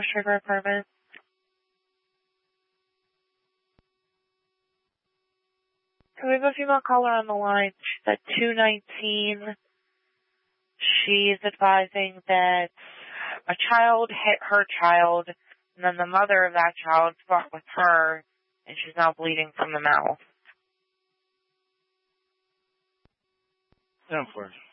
Sugar Apartment. So we have a female caller on the line. She's at 219. She's advising that a child hit her child, and then the mother of that child fought with her, and she's now bleeding from the mouth. 10-4.